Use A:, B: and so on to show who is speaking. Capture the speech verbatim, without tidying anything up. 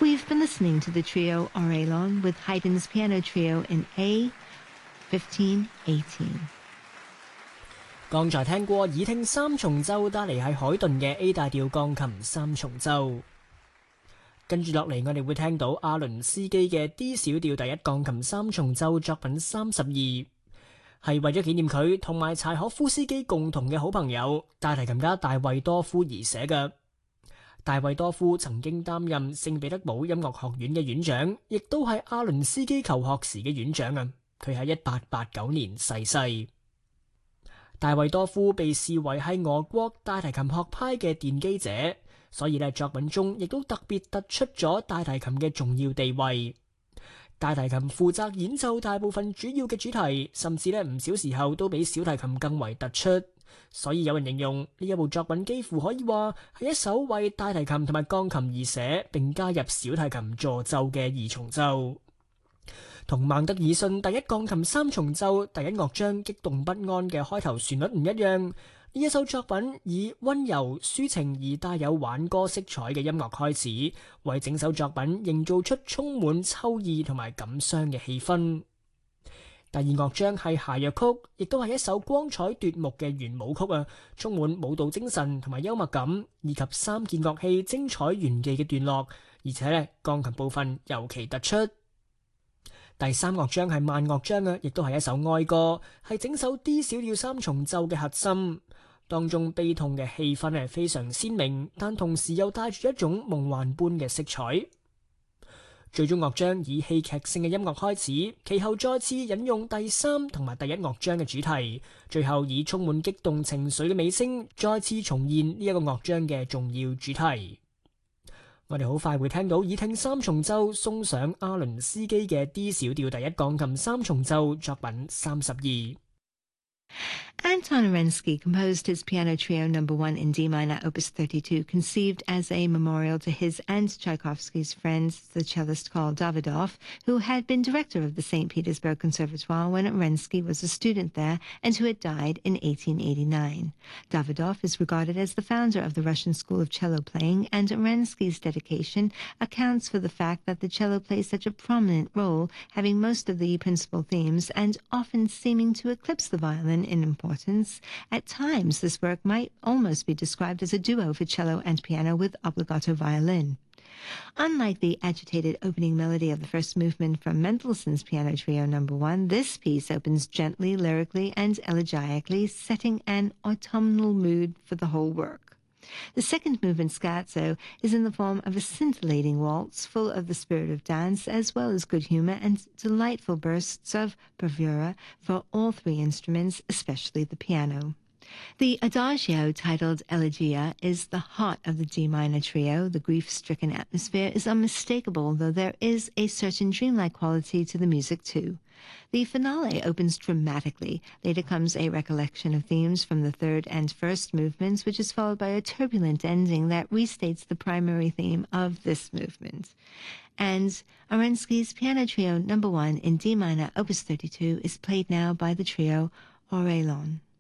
A: We've been listening to the trio Orelon with Haydn's Piano Trio in A fifteen eighteen。
B: 剛才聽過耳聽三重奏，帶嚟係海頓嘅 A 大調鋼琴三重奏。跟住落嚟，我哋會聽到阿倫斯基嘅 D 小調第一鋼琴三重奏作品三十二，係為咗紀念佢同埋柴可夫斯基共同嘅好朋友大提琴家大衛多夫而寫嘅。大衛多夫曾經擔任聖彼得堡音樂學院嘅院長，亦都係阿倫斯基求學時嘅院長啊。佢喺一八八九年逝世。大衛多夫被視為係俄國大提琴學派嘅奠基者，所以咧作品中亦都特別突出咗大提琴嘅重要地位。大提琴負責演奏大部分主要嘅主題，甚至咧唔少時候都比小提琴更為突出。所以有人形容呢一部作品幾乎可以話係一首為大提琴同埋鋼琴而寫，並加入小提琴助奏嘅二重奏。同孟德爾遜第一鋼琴三重奏第一樂章激動不安嘅開頭旋律唔一樣，呢一首作品以溫柔抒情而帶有輓歌色彩嘅音樂開始，為整首作品營造出充滿秋意同埋感傷嘅氣氛。第二樂章係諧謔曲，亦都係一首光彩奪目嘅圓舞曲啊，充滿舞蹈精神同埋幽默感，以及三件樂器精彩炫技嘅段落，而且咧鋼琴部分尤其突出。第三樂章係慢樂章啊，亦都係一首哀歌，係整首 D 小調三重奏嘅核心。當中悲痛嘅氣氛係非常鮮明，但同時又帶住一種夢幻般嘅色彩。最終樂章以戲劇性嘅音樂開始，其後再次引用第三同埋第一樂章嘅主題，最後以充滿激動情緒嘅尾聲再次重現呢一個樂章嘅重要主題。我哋好快會聽到耳聽三重奏送上阿倫斯基嘅 D 小調第一鋼琴三重奏作品三十二。
A: Anton Arensky composed his Piano Trio Number One in D minor, Opus thirty-two, conceived as a memorial to his and Tchaikovsky's friends, the cellist Karl Davidoff, who had been director of the Saint Petersburg Conservatoire when Arensky was a student there, and who had died in eighteen eighty-nine. Davidoff is regarded as the founder of the Russian school of cello playing, and Arensky's dedication accounts for the fact that the cello plays such a prominent role, having most of the principal themes and often seeming to eclipse the violin in importance. At times, this work might almost be described as a duo for cello and piano with obbligato violin. Unlike the agitated opening melody of the first movement from Mendelssohn's Piano Trio Number One, this piece opens gently, lyrically, and elegically, setting an autumnal mood for the whole work. The second movement, Scherzo, is in the form of a scintillating waltz full of the spirit of dance, as well as good humor and delightful bursts of bravura for all three instruments, especially the piano. The adagio, titled Elegia, is the heart of the D minor trio. The grief-stricken atmosphere is unmistakable, though there is a certain dreamlike quality to the music too. The finale opens dramatically. Later comes a recollection of themes from the third and first movements, which is followed by a turbulent ending that restates the primary theme of this movement. And Arensky's Piano Trio Number One in D minor, Opus thirty-two, is played now by the trio Orelon.